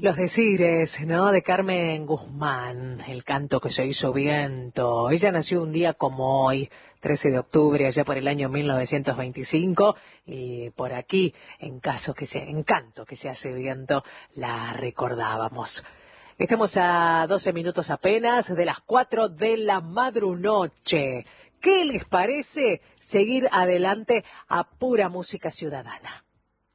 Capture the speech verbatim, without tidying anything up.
Los decires, ¿no? De Carmen Guzmán, el canto que se hizo viento. Ella nació un día como hoy, trece de octubre, allá por el año mil novecientos veinticinco, y por aquí, en caso que se, en canto que se hace viento, la recordábamos. Estamos a doce minutos apenas de las cuatro de la madrunoche. ¿Qué les parece seguir adelante a pura música ciudadana?